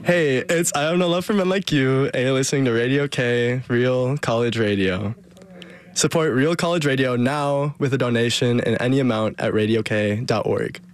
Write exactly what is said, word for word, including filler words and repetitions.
Hey, it's I Have No Love for Men Like You, and you're listening to Radio K, Real College Radio. Support Real College Radio now with a donation in any amount at radio k dot org.